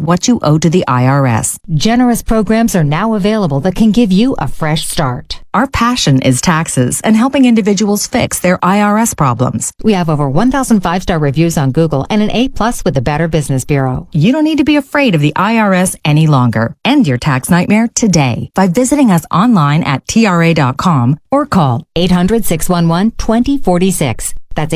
what you owe to the IRS. Generous programs are now available that can give you a fresh start. Our passion is taxes and helping individuals fix their IRS problems. We have over 1,000 5-star reviews on Google and an A+ with the Better Business Bureau. You don't need to be afraid of the IRS any longer. End your tax nightmare today by visiting us online at TRA.com or call 800-611-2046. That's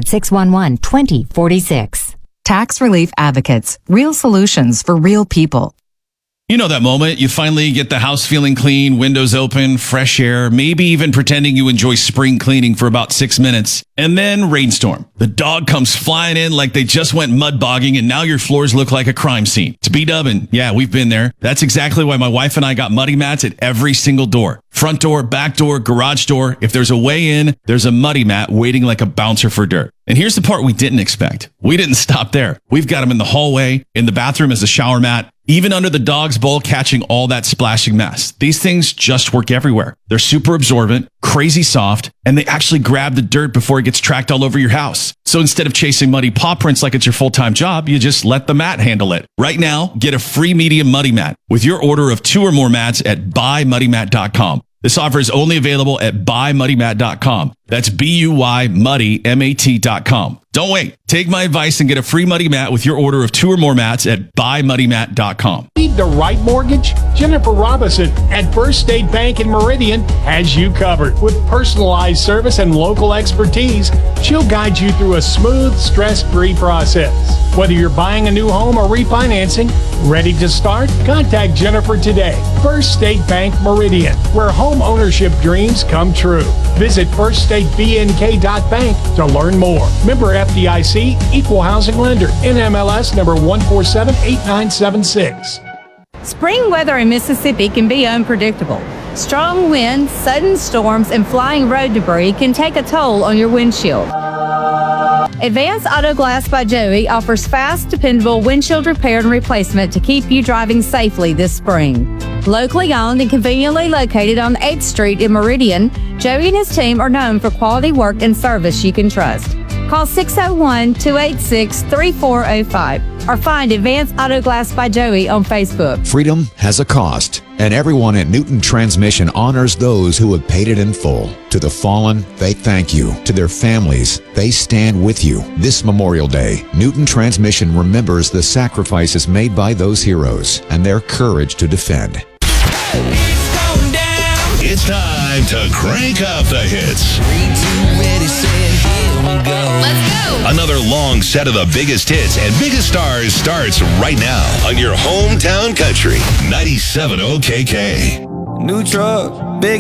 800-611-2046. Tax Relief Advocates. Real solutions for real people. You know that moment you finally get the house feeling clean, windows open, fresh air, maybe even pretending you enjoy spring cleaning for about 6 minutes. And then rainstorm. The dog comes flying in like they just went mud bogging and now your floors look like a crime scene. It's B-Dub, and yeah, we've been there. That's exactly why my wife and I got muddy mats at every single door. Front door, back door, garage door. If there's a way in, there's a muddy mat waiting like a bouncer for dirt. And here's the part we didn't expect. We didn't stop there. We've got them in the hallway, in the bathroom as a shower mat, even under the dog's bowl, catching all that splashing mess. These things just work everywhere. They're super absorbent, crazy soft, and they actually grab the dirt before it gets tracked all over your house. So instead of chasing muddy paw prints like it's your full-time job, you just let the mat handle it. Right now, get a free medium muddy mat with your order of 2 or more mats at buymuddymat.com. This offer is only available at buymuddymat.com. That's BUYMuddyMAT.com. Don't wait. Take my advice and get a free muddy mat with your order of 2 or more mats at buymuddymat.com. Need the right mortgage? Jennifer Robinson at First State Bank in Meridian has you covered. With personalized service and local expertise, she'll guide you through a smooth, stress-free process. Whether you're buying a new home or refinancing, ready to start? Contact Jennifer today. First State Bank Meridian, where home ownership dreams come true. Visit firststatebnk.bank to learn more. Member FDIC, Equal Housing Lender, NMLS number 1478976. Spring weather in Mississippi can be unpredictable. Strong winds, sudden storms, and flying road debris can take a toll on your windshield. Advanced Auto Glass by Joey offers fast, dependable windshield repair and replacement to keep you driving safely this spring. Locally owned and conveniently located on 8th Street in Meridian, Joey and his team are known for quality work and service you can trust. Call 601-286-3405 or find Advanced Auto Glass by Joey on Facebook. Freedom has a cost, and everyone at Newton Transmission honors those who have paid it in full. To the fallen, they thank you. To their families, they stand with you. This Memorial Day, Newton Transmission remembers the sacrifices made by those heroes and their courage to defend. It's time to crank up the hits. 3, 2, ready, set, here we go. Let's go. Another long set of the biggest hits and biggest stars starts right now on your hometown country, 97 OKK. New truck, big